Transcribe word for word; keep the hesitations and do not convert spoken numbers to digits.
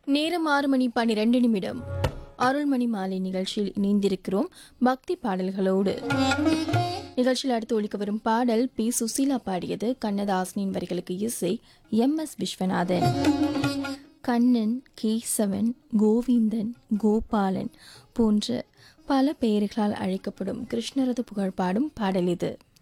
நேரம் ஆறு மணி பன்னிரண்டு நிமிடம். அருள்மணி மாலை நிகழ்ச்சியில் இணைந்திருக்கிறோம் பக்தி பாடல்களோடு. நிகழ்ச்சியில் அடுத்து ஒலிக்க வரும் பாடல் பி சுசீலா பாடியது. கண்ணதாசனின் வரிகளுக்கு இசை எம் எஸ் விஸ்வநாதன். கண்ணன், கேசவன், கோவிந்தன், கோபாலன் போன்ற பல பெயர்களால் அழைக்கப்படும் கிருஷ்ணரது புகழ் பாடும் பாடல் இது.